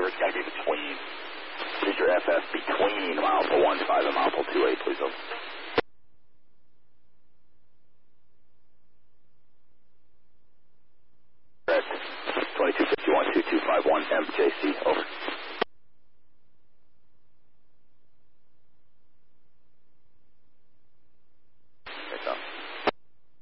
or it's got to be between. What is your FF between mile 15 and mile 28, please? Over. Correct. 2251-2251 MJC, over.